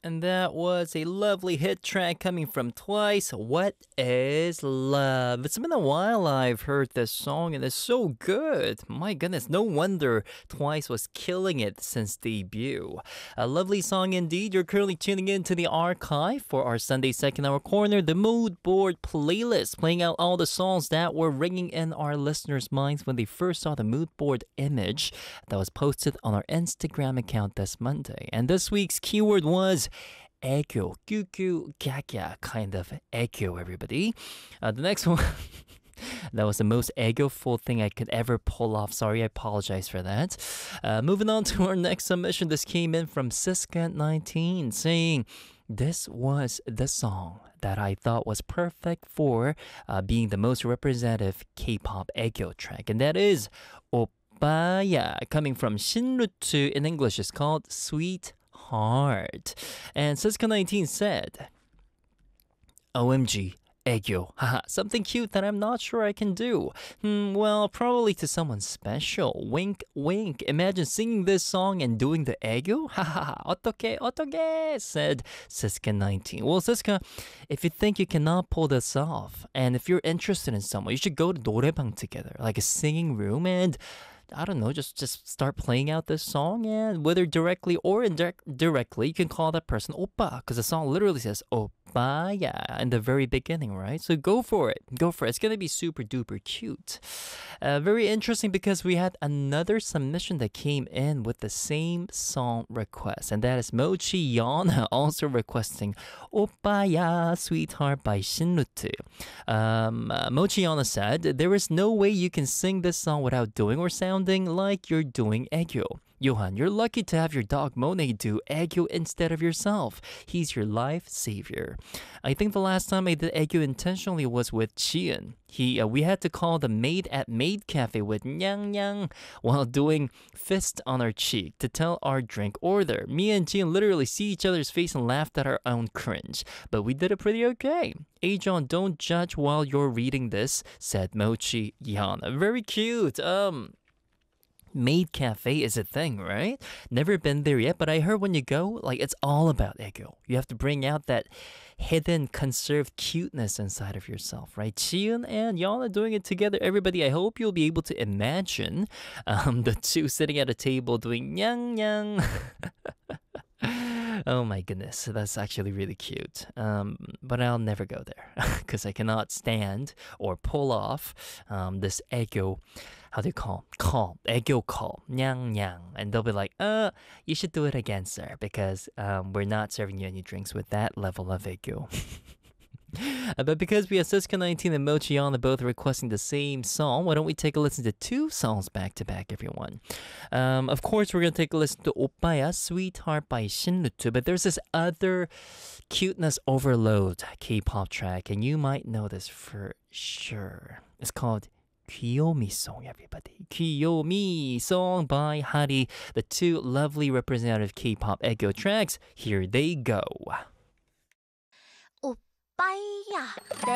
And that was a lovely hit track coming from Twice. What is love? It's been a while I've heard this song and it's so good. My goodness, no wonder Twice was killing it since debut. A lovely song indeed. You're currently tuning in to the archive for our Sunday second hour corner, the mood board playlist, playing out all the songs that were ringing in our listeners' minds when they first saw the mood board image that was posted on our Instagram account this Monday. And this week's keyword was 애교, 뀨뀨, 갸갸, kind of 애교, everybody. The next one, that was the most 애교ful thing I could ever pull off. Sorry, I apologize for that. Moving on to our next submission. This came in from Siska19 saying, this was the song that I thought was perfect for being the most representative K-pop 애교 track. And that is 오빠야, coming from Shinrutu. In English, it's called Sweet Heart. And Siska19 said, OMG, 애교. Haha, something cute that I'm not sure I can do. Well, probably to someone special. Wink, wink. Imagine singing this song and doing the 애교? Haha, 어떡해, 어떡해, said Siska19. Well, Siska, if you think you cannot pull this off, and if you're interested in someone, you should go to 노래방 together, like a singing room, and I don't know, just start playing out this song, and whether directly or indirectly, you can call that person oppa, because the song literally says oppa, yeah, in the very beginning, right? So go for it. Go for it. It's going to be super duper cute. Very interesting because we had another submission that came in with the same song request, and that is Mochi Yana also requesting 오빠야 Sweetheart by Shinrutu. Mochi Yana said, there is no way you can sing this song without doing or sounding like you're doing 애교. Johan, you're lucky to have your dog Monet do 애교 instead of yourself. He's your life savior. I think the last time I did 애교 intentionally was with Chian. We had to call the maid at Maid Cafe with nyang nyang while doing fist on our cheek to tell our drink order. Me and Chian literally see each other's face and laughed at our own cringe. But we did it pretty okay. Ajon, don't judge while you're reading this, said Mochi Yana. Very cute. Maid Cafe is a thing, right? Never been there yet, but I heard when you go, like, it's all about 애교. You have to bring out that hidden, conserved cuteness inside of yourself, right? Chiun and Yana doing it together. Everybody, I hope you'll be able to imagine the two sitting at a table doing nyang nyang. Oh my goodness, that's actually really cute. But I'll never go there because I cannot stand or pull off this 애교. How do you call? 애교 call. Nyang nyang. And they'll be like, you should do it again, sir, because we're not serving you any drinks with that level of 애교. But because we have Siska19 and Mochi Yana both requesting the same song, why don't we take a listen to two songs back to back, everyone? Of course, we're going to take a listen to 오빠야 Sweetheart by Shinrutu, but there's this other cuteness overload K-pop track, and you might know this for sure. It's called 귀요미 song, everybody. 귀요미 song by Hari. The two lovely representative K-pop 애교 tracks. Here they go. 오빠야